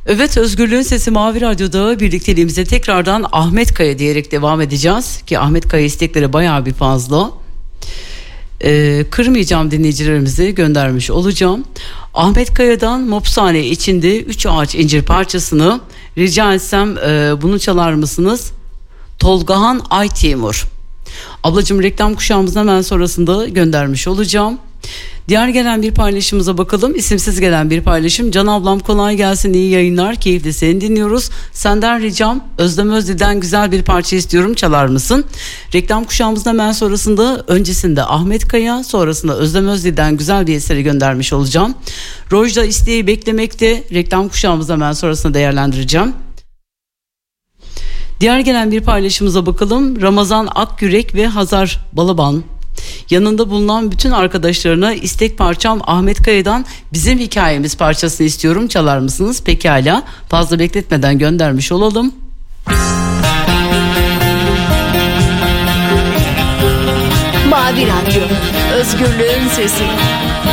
Evet, Özgürlüğün Sesi Mavi Radyo'da birlikteliğimize tekrardan Ahmet Kaya diyerek devam edeceğiz. Ki Ahmet Kaya istekleri bayağı bir fazla. Kırmayacağım, dinleyicilerimizi göndermiş olacağım. Ahmet Kaya'dan Mopsane içinde 3 ağaç incir parçasını rica etsem bunu çalar mısınız? Tolgahan Aytimur. Ablacığım, reklam kuşağımızın hemen sonrasında göndermiş olacağım. Diğer gelen bir paylaşımıza bakalım. İsimsiz gelen bir paylaşım. Can ablam kolay gelsin, iyi yayınlar, keyifli seni dinliyoruz. Senden ricam Özlem Özdil'den güzel bir parça istiyorum, çalar mısın? Reklam kuşağımızın hemen sonrasında, öncesinde Ahmet Kaya, sonrasında Özlem Özdil'den güzel bir eseri göndermiş olacağım. Rojda isteği beklemekte, reklam kuşağımızın hemen sonrasında değerlendireceğim. Diğer gelen bir paylaşımıza bakalım. Ramazan Akgürek ve Hazar Balaban. Yanında bulunan bütün arkadaşlarına istek parçam Ahmet Kaya'dan Bizim Hikayemiz parçasını istiyorum, çalar mısınız? Pekala, fazla bekletmeden göndermiş olalım. Mavi Radyo, özgürlüğün sesi.